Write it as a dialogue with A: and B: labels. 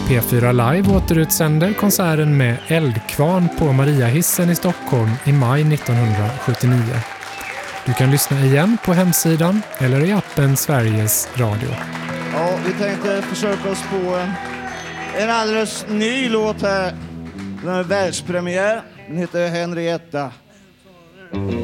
A: P4 Live återutsänder konserten med Eldkvarn på Mariahissen i Stockholm i maj 1979. Du kan lyssna igen på hemsidan eller i appen Sveriges Radio.
B: Ja, vi tänkte försöka oss på en alldeles ny låt här. Den är världspremiär. Den heter Henrietta.